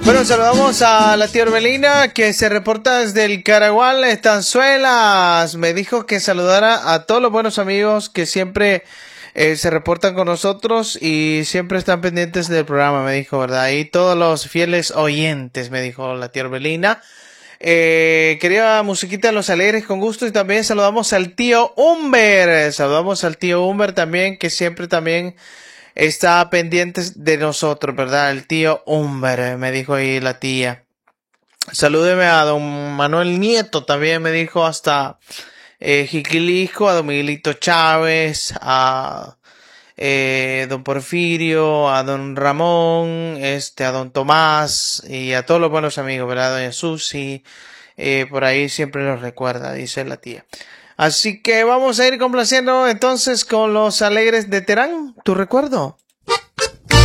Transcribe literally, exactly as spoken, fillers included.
Bueno, saludamos a la tía Orbelina que se reporta desde el Caragual, Estanzuelas. Me dijo que saludara a todos los buenos amigos que siempre eh, se reportan con nosotros y siempre están pendientes del programa, me dijo, ¿verdad? Y todos los fieles oyentes, me dijo la tía Orbelina. Eh, quería musiquita de Los Alegres con gusto y también saludamos al tío Humber. Saludamos al tío Humber también que siempre también está pendiente de nosotros, ¿verdad? El tío Humber, me dijo ahí la tía. Salúdeme a don Manuel Nieto, también me dijo hasta eh, Jiquilijo, a don Miguelito Chávez, a eh, don Porfirio, a don Ramón, este, a don Tomás y a todos los buenos amigos, ¿verdad? Doña Susi, eh, por ahí siempre los recuerda, dice la tía. Así que vamos a ir complaciendo entonces con Los Alegres de Terán, tu recuerdo.